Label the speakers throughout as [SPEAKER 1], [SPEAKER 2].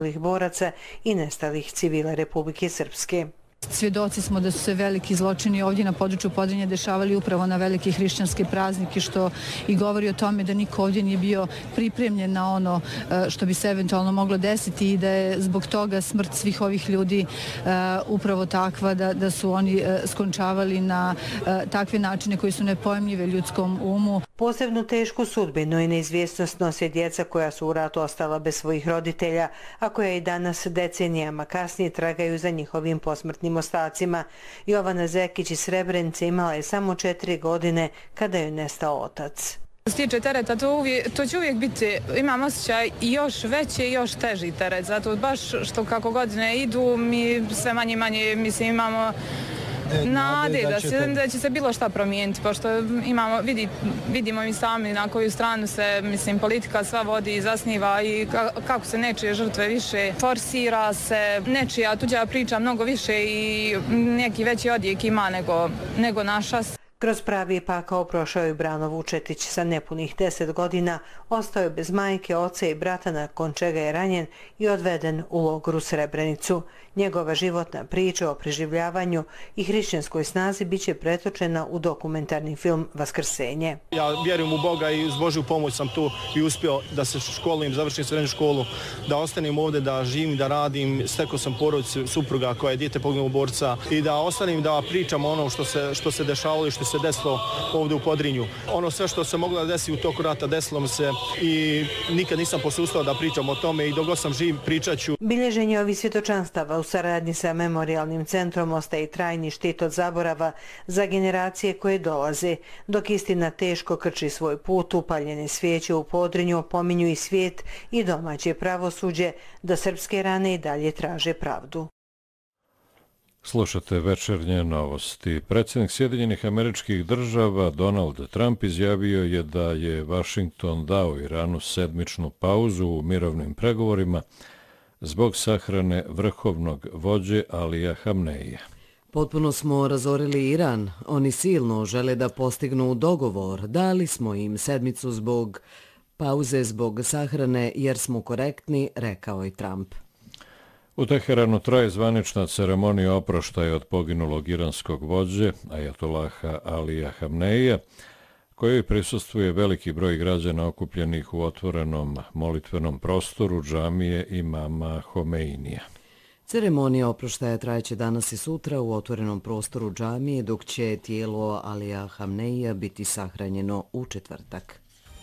[SPEAKER 1] boraca i nestalih civila Republike Srpske.
[SPEAKER 2] Svjedoci smo da su se veliki zločini ovdje na području Podrinja dešavali upravo na velike hrišćanske praznike, što i govori o tome da niko ovdje nije bio pripremljen na ono što bi se eventualno moglo desiti i da je zbog toga smrt svih ovih ljudi upravo takva da su oni skončavali na takve načine koji su nepojmljive ljudskom umu.
[SPEAKER 1] Posebno tešku sudbinu i neizvjesnost nose djeca koja su u ratu ostala bez svojih roditelja, a koja i danas decenijama kasnije tragaju za njihovim posmrtnim ostacima. Jovana Zekić iz Srebrenice imala je samo 4 godine kada je nestao otac.
[SPEAKER 3] Što se tiče tereta, to će uvijek biti, imam osjećaj, još veći i još teži teret, zato baš što kako godine idu, mi sve manje i manje imamo nade da će se bilo šta promijeniti, pošto vidimo mi sami na koju stranu se politika sva vodi i zasniva i kako se nečije žrtve više forsira se, nečija tuđa priča mnogo više i neki veći odjek ima nego naša.
[SPEAKER 1] Kroz pravi pakao prošao je Brano Vučetić. Sa nepunih 10 godina ostao je bez majke, oca i brata, nakon čega je ranjen i odveden u logor u Srebrenicu. Njegova životna priča o preživljavanju i hrišćanskoj snazi biće pretočena u dokumentarni film Vaskrsenje.
[SPEAKER 4] Ja vjerujem u Boga i uz Božju pomoć sam tu i uspio da se školujem, završim srednju školu, da ostanem ovdje, da živim, da radim. Stekao sam porodicu supruga koja je dijete poginulog borca i da ostanem da pričam ono što se dešavalo i što se desilo ovdje u Podrinju. Ono sve što se moglo da desi u toku rata desilo mi se i nikad nisam posustao da pričam o tome i dok god sam živ pričat ću.
[SPEAKER 1] Bilježenje ovih svjetočanstava u saradnji sa Memorijalnim centrom ostaje trajni štit od zaborava za generacije koje dolaze. Dok istina teško krči svoj put, upaljene svijeće u Podrinju opominju i svijet i domaće pravosuđe da srpske rane i dalje traže pravdu.
[SPEAKER 5] Slušate večernje novosti. Predsjednik Sjedinjenih Američkih Država Donald Trump izjavio je da je Washington dao Iranu sedmičnu pauzu u mirovnim pregovorima zbog sahrane vrhovnog vođe Alija Hamneija.
[SPEAKER 6] Potpuno smo razorili Iran. Oni silno žele da postignu dogovor. Dali smo im sedmicu zbog pauze zbog sahrane jer smo korektni, rekao je Trump.
[SPEAKER 5] U Teheranu traje zvanična ceremonija oproštaja od poginulog iranskog vođe, ajatolaha Alija Hamneija, kojoj prisustvuje veliki broj građana okupljenih u otvorenom molitvenom prostoru džamije imama Homeinija.
[SPEAKER 6] Ceremonija oproštaja trajeće danas i sutra u otvorenom prostoru džamije, dok će tijelo Alija Hamneija biti sahranjeno u četvrtak.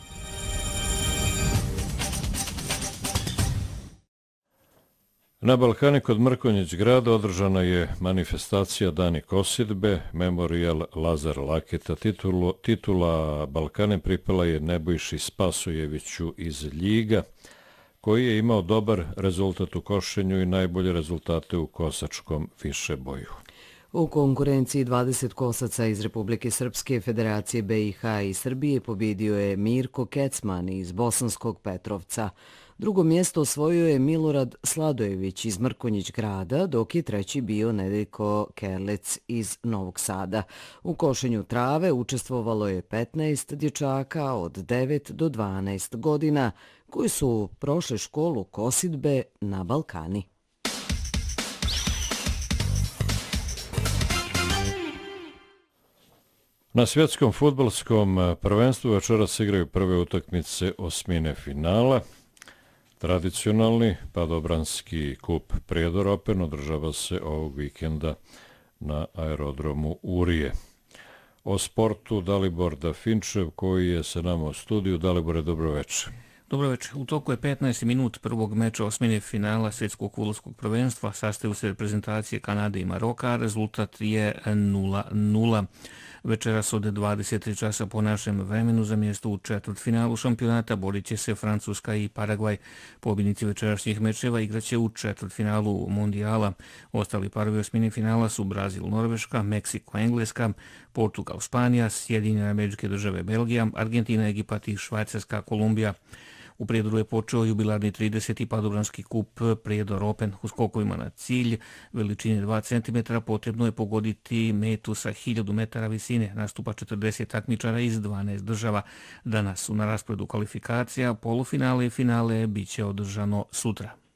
[SPEAKER 5] Na Balkani kod Mrkonjić grada održana je manifestacija Dani Kosidbe, Memorijal Lazar Laketa. Titula Balkane pripala je Nebojši Spasojeviću iz Ljiga, koji je imao dobar rezultat u košenju i najbolje rezultate u kosačkom višeboju.
[SPEAKER 6] U konkurenciji 20 kosaca iz Republike Srpske, Federacije BiH i Srbije pobjedio je Mirko Kecman iz Bosanskog Petrovca. Drugo mjesto osvojio je Milorad Sladojević iz Mrkonjić grada, dok je treći bio Nedeljko Kerlec iz Novog Sada. U košenju trave učestvovalo je 15 dječaka od 9 do 12 godina, koji su prošle školu kosidbe na Balkani.
[SPEAKER 5] Na svjetskom fudbalskom prvenstvu večeras igraju prve utakmice osmine finala. Tradicionalni padobranski kup Prijedor Open održava se ovog vikenda na aerodromu Urije. O sportu Dalibor Dafinčev koji je sa nama u studiju. Dalibore, dobro večer.
[SPEAKER 7] Dobro večer. U toku je 15 minut prvog meča osmine finala svjetskog fudbalskog prvenstva. Sastaju se reprezentacije Kanade i Maroka. Rezultat je 0-0. Večeras od 23 časa po našem vremenu za mjesto u četvrtfinalu šampionata borit će se Francuska i Paragvaj. Pobjednici večerašnjih mečeva igraće u četvrtfinalu Mundijala. Ostali parovi osmine finala su Brazil, Norveška, Meksiko, Engleska, Portugal, Španija, Sjedinjene Američke Države, Belgija, Argentina, Egipat i Švajcarska, Kolumbija. U Prijedoru je počeo jubilarni 30. padobranski kup Prijedor Open. U skokovima na cilj veličine 2 cm potrebno je pogoditi metu sa 1000 metara visine. Nastupa 40 takmičara iz 12 država. Danas su na rasporedu kvalifikacija, polufinale i finale bit će održano sutra.